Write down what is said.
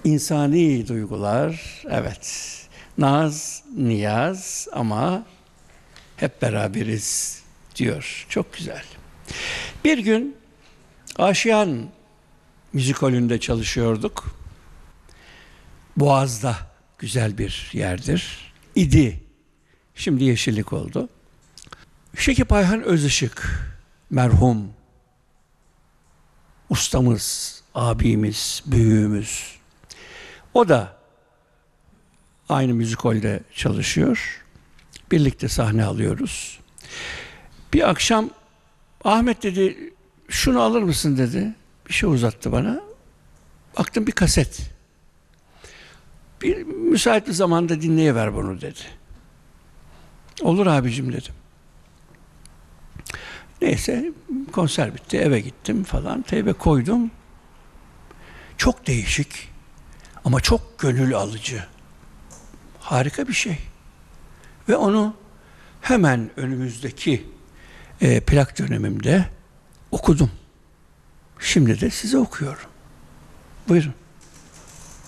insani duygular, evet. Naz, niyaz ama hep beraberiz diyor. Çok güzel. Bir gün Aşiyan müzikolünde çalışıyorduk. Boğaz'da güzel bir yerdir. İdi. Şimdi yeşillik oldu. Şekip Ayhan Özışık, merhum, ustamız, abimiz, büyüğümüz. O da aynı müzikolde çalışıyor. Birlikte sahne alıyoruz. Bir akşam Ahmet dedi, şunu alır mısın dedi. Bir şey uzattı bana. Baktım bir kaset. Bir müsait bir zamanda dinleyiver bunu dedi. Olur abicim dedim. Neyse konser bitti, eve gittim falan. Teybe koydum. Çok değişik ama çok gönül alıcı. Harika bir şey. Ve onu hemen önümüzdeki plak dönemimde okudum. Şimdi de size okuyorum. Buyurun.